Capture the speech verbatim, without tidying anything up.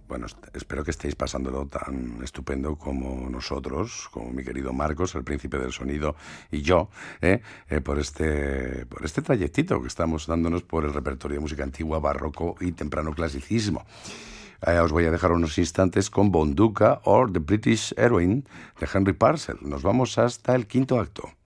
bueno, espero que estéis pasándolo tan estupendo como nosotros, como mi querido Marcos, el príncipe del sonido, y yo, ¿eh? Eh, por este por este trayectito que estamos dándonos por el repertorio de música antigua, barroco y temprano clasicismo. Eh, os voy a dejar unos instantes con Bonduca o The British Heroine de Henry Purcell. Nos vamos hasta el quinto acto.